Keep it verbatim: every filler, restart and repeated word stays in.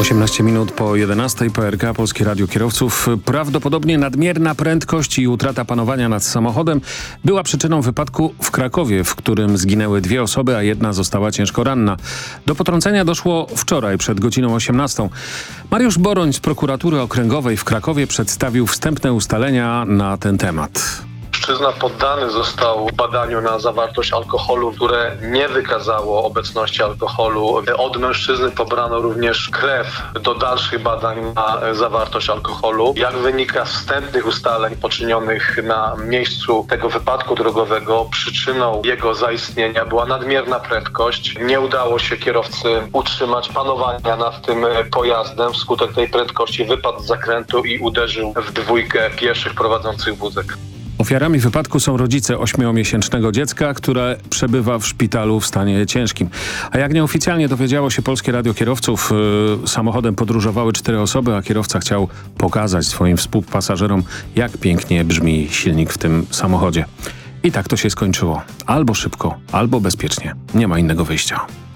osiemnaście minut po jedenastej, P R K, Polskie Radio Kierowców. Prawdopodobnie nadmierna prędkość i utrata panowania nad samochodem była przyczyną wypadku w Krakowie, w którym zginęły dwie osoby, a jedna została ciężko ranna. Do potrącenia doszło wczoraj przed godziną osiemnastą. Mariusz Boroń z Prokuratury Okręgowej w Krakowie przedstawił wstępne ustalenia na ten temat. Mężczyzna poddany został badaniu na zawartość alkoholu, które nie wykazało obecności alkoholu. Od mężczyzny pobrano również krew do dalszych badań na zawartość alkoholu. Jak wynika z wstępnych ustaleń poczynionych na miejscu tego wypadku drogowego, przyczyną jego zaistnienia była nadmierna prędkość. Nie udało się kierowcy utrzymać panowania nad tym pojazdem. Wskutek tej prędkości wypadł z zakrętu i uderzył w dwójkę pieszych prowadzących wózek. Ofiarami wypadku są rodzice ośmiomiesięcznego dziecka, które przebywa w szpitalu w stanie ciężkim. A jak nieoficjalnie dowiedziało się Polskie Radio Kierowców, yy, samochodem podróżowały cztery osoby, a kierowca chciał pokazać swoim współpasażerom, jak pięknie brzmi silnik w tym samochodzie. I tak to się skończyło. Albo szybko, albo bezpiecznie. Nie ma innego wyjścia.